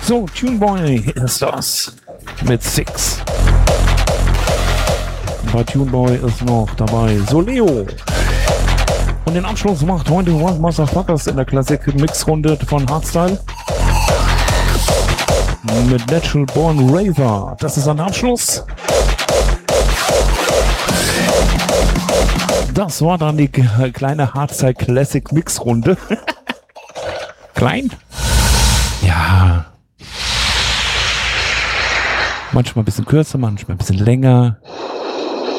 So, Tuneboy ist das mit 6. Bei Tuneboy ist noch dabei Soleo. Und den Abschluss macht heute One Motherfuckers in der Klassik-Mix-Runde von Hardstyle. Mit Natural Born Raver. Das ist ein Abschluss. Das war dann die kleine Hardstyle Classic Mix-Runde. Klein? Ja. Manchmal ein bisschen kürzer, manchmal ein bisschen länger.